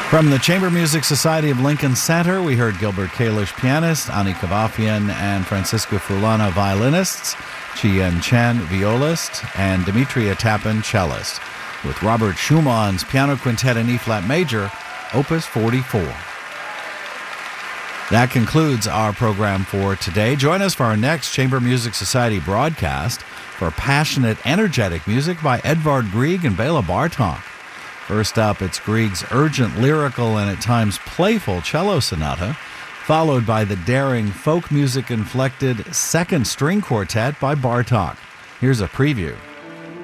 From the Chamber Music Society of Lincoln Center, we heard Gilbert Kalish, pianist, Ani Kavafian and Francisco Fulana, violinists, Chien Chen, violist, and Demetria Tappan, cellist, with Robert Schumann's Piano Quintet in E-flat major, Opus 44. That concludes our program for today. Join us for our next Chamber Music Society broadcast for passionate, energetic music by Edvard Grieg and Bela Bartok. First up, it's Grieg's urgent, lyrical, and at times playful cello sonata, followed by the daring, folk music-inflected second string quartet by Bartok. Here's a preview.